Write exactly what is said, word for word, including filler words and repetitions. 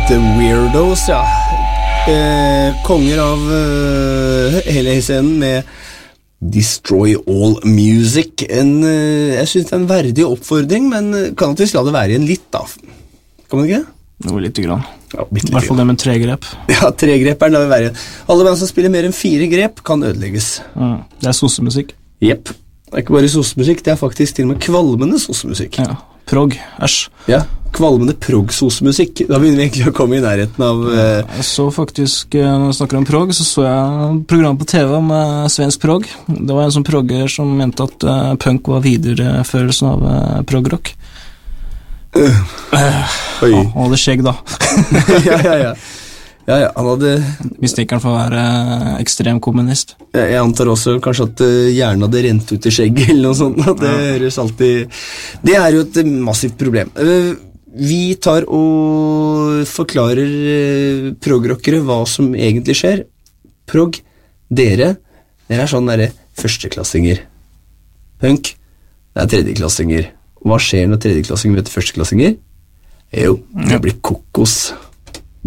The Weirdos, ja. Eh, konger av eh, hele scenen med Destroy All Music. En, eh, jeg synes det er en verdig oppfordring, men kan at vi la det være igjen litt, da. Kan man ikke det? Jo, litt grann. Ja, I hvert fall det med tre grep. Ja, tre grep er det være igjen. Alle band som spiller mer enn fire grep kan ødelegges. Mm. Det er sossemusikk. Jepp. Det er ikke bare sossemusikk, det er faktisk til og med kvalmende sossemusikk. Ja, prog, æsj. Ja, kvalmende prog-sossemusikk. Da begynner vi egentlig å komme i nærheten av... Uh... Jeg så faktisk, når jeg snakker om prog, så så jeg program på T V om uh, svensk prog. Det var en sånn progger som mente at uh, punk var videreførelsen av uh, prog-rock. Uh. Uh, Oi. Han hadde skjegg da. ja, ja, ja. Ja, ja, han hadde... Mistenker han for å være uh, ekstrem kommunist. Jeg, jeg antar også kanskje at uh, hjernen hadde rent ut i skjegget eller noe sånt. At det ja. Høres alltid... Det er jo et uh, massivt problem. Uh, vi tar og forklarer uh, progrockere hva som egentlig skjer. Prog, dere, dere er sånn der førsteklassinger. Punk, det er tredjeklassinger. Hva skjer når tredjeklassinger møter førsteklassinger? Jo, det blir kokos.